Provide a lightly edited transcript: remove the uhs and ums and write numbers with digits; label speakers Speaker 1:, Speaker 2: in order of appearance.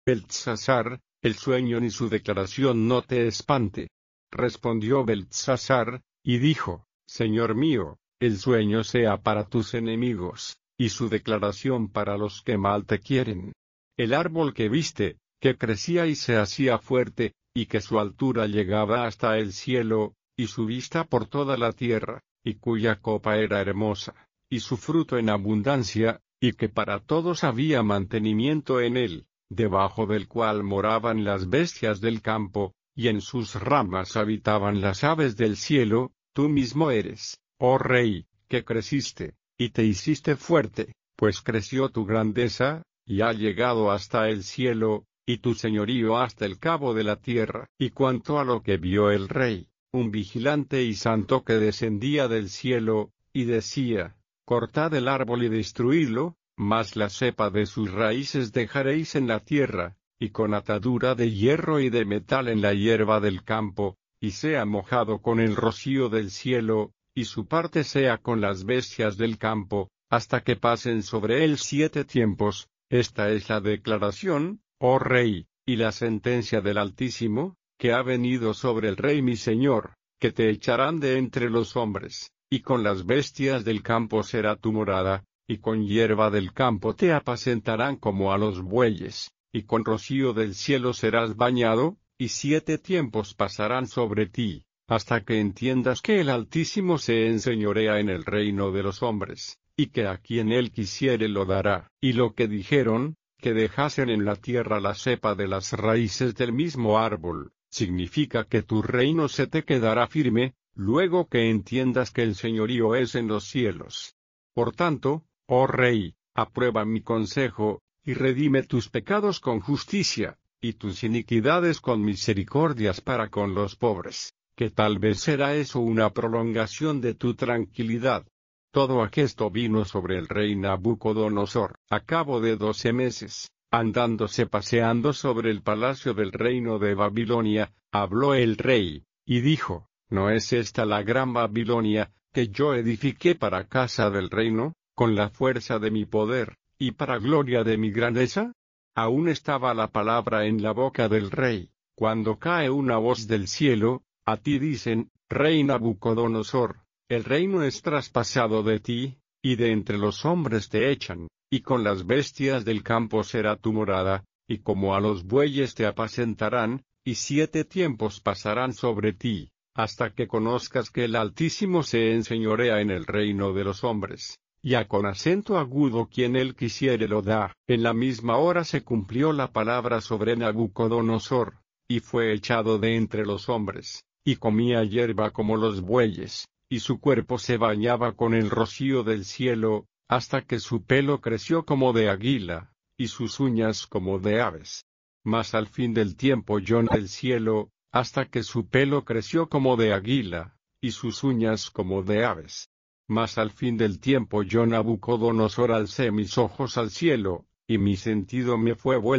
Speaker 1: Beltsasar, el sueño ni su declaración no te espante. Respondió Beltsasar, y dijo, Señor mío, el sueño sea para tus enemigos, y su declaración para los que mal te quieren. El árbol que viste, que crecía y se hacía fuerte, y que su altura llegaba hasta el cielo, y su vista por toda la tierra, y cuya copa era hermosa, y su fruto en abundancia, y que para todos había mantenimiento en él, debajo del cual moraban las bestias del campo, y en sus ramas habitaban las aves del cielo, tú mismo eres, oh rey, que creciste, y te hiciste fuerte, pues creció tu grandeza, y ha llegado hasta el cielo, y tu señorío hasta el cabo de la tierra. Y cuanto a lo que vio el rey, un vigilante y santo que descendía del cielo, y decía, cortad el árbol y destruidlo, mas la cepa de sus raíces dejaréis en la tierra, y con atadura de hierro y de metal en la hierba del campo, y sea mojado con el rocío del cielo, y su parte sea con las bestias del campo, hasta que pasen sobre él 7 tiempos. Esta es la declaración, oh rey, y la sentencia del Altísimo, que ha venido sobre el rey mi señor, que te echarán de entre los hombres, y con las bestias del campo será tu morada, y con hierba del campo te apacentarán como a los bueyes, y con rocío del cielo serás bañado, y 7 tiempos pasarán sobre ti, hasta que entiendas que el Altísimo se enseñorea en el reino de los hombres, y que a quien él quisiere lo dará. Y lo que dijeron, que dejasen en la tierra la cepa de las raíces del mismo árbol, significa que tu reino se te quedará firme, luego que entiendas que el señorío es en los cielos. Por tanto, oh rey, aprueba mi consejo, y redime tus pecados con justicia, y tus iniquidades con misericordias para con los pobres, que tal vez será eso una prolongación de tu tranquilidad. Todo aquesto vino sobre el rey Nabucodonosor. A cabo de 12 meses, andándose paseando sobre el palacio del reino de Babilonia, habló el rey, y dijo, ¿no es esta la gran Babilonia, que yo edifiqué para casa del reino, con la fuerza de mi poder, y para gloria de mi grandeza? Aún estaba la palabra en la boca del rey, cuando cae una voz del cielo, a ti dicen, rey Nabucodonosor, el reino es traspasado de ti, y de entre los hombres te echan, y con las bestias del campo será tu morada, y como a los bueyes te apacentarán, y 7 tiempos pasarán sobre ti, hasta que conozcas que el Altísimo se enseñorea en el reino de los hombres, y a con acento agudo quien él quisiere lo da. En la misma hora se cumplió la palabra sobre Nabucodonosor, y fue echado de entre los hombres, y comía hierba como los bueyes, y su cuerpo se bañaba con el rocío del cielo, hasta que su pelo creció como de águila, y sus uñas como de aves. Mas al fin del tiempo lloró del cielo, hasta que su pelo creció como de águila, y sus uñas como de aves. Mas al fin del tiempo yo Nabucodonosor alcé mis ojos al cielo, y mi sentido me fue vuelto